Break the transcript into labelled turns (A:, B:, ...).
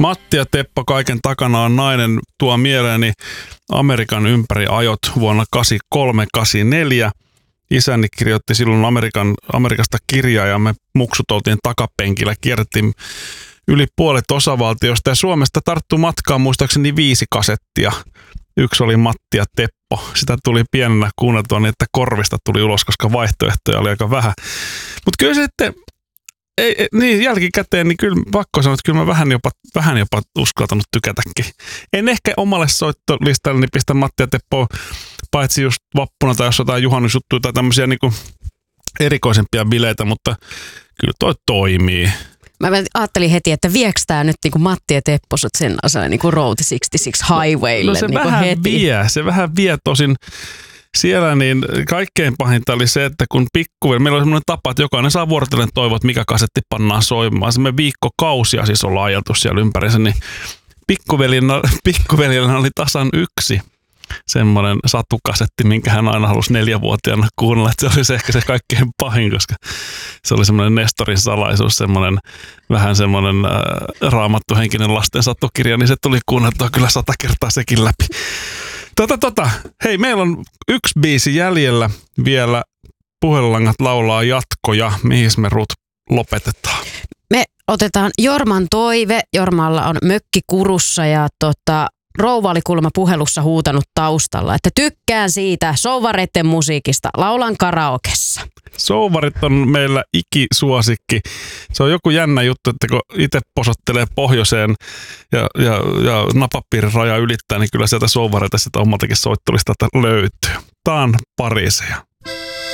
A: Matti ja Teppo kaiken takana on nainen tuo mieleeni Amerikan ympäri ajot vuonna 83-84. Isäni kirjoitti silloin Amerikasta kirjaa ja me muksut oltiin takapenkillä, kierrettiin yli puolet osavaltiosta ja Suomesta tarttui matkaan muistaakseni 5 kasettia. Yksi oli Matti ja Teppo. Sitä tuli pienenä kuunneltua niin, että korvista tuli ulos, koska vaihtoehtoja oli aika vähän. Mutta kyllä se sitten, niin jälkikäteen, niin kyllä pakko sanoa, että kyllä mä vähän jopa uskaltanut tykätäkin. En ehkä omalle soittolistalleni pistä Matti ja Teppoa, paitsi just vappuna tai jos jotain juhannusjuttuja tai tämmöisiä niinku erikoisempia bileitä, mutta kyllä toi toimii.
B: Mä ajattelin heti, että viekö tää nyt niinku Matti ja Teppo sut sen asian niinku Road 66 Highwaylle
A: no se
B: niinku
A: vähän
B: heti.
A: se vähän vie tosin. Siellä niin kaikkein pahinta oli se, että kun meillä oli semmoinen tapa, että jokainen saa vuorotellen toivoa, että mikä kasetti pannaan soimaan. Semmoinen viikkokausia siis ollaan ajeltu siellä ympärissä, niin pikkuveljellä oli tasan 1 semmoinen satukasetti, minkä hän aina halusi 4-vuotiaana kuunnella. Että se oli ehkä se kaikkein pahin, koska se oli semmoinen Nestorin salaisuus, vähän semmoinen raamattuhenkinen lasten satukirja, niin se tuli kuunneltua kyllä 100 kertaa sekin läpi. Hei, meillä on 1 biisi jäljellä vielä. Puhelulangat laulaa jatkoja. Mihin me Ruth lopetetaan?
B: Me otetaan Jorman toive. Jormalla on mökki Kurussa ja rouva oli kuulemma puhelussa huutanut taustalla, että tykkään siitä souvareiden musiikista, laulan karaokessa.
A: Souvarit on meillä ikisuosikki. Se on joku jännä juttu, että kun itse posottelee pohjoiseen ja napapiirin raja ylittää, niin kyllä sieltä souvareita sitä omaltakin soittolistalta löytyy. Tää on Pariiseja.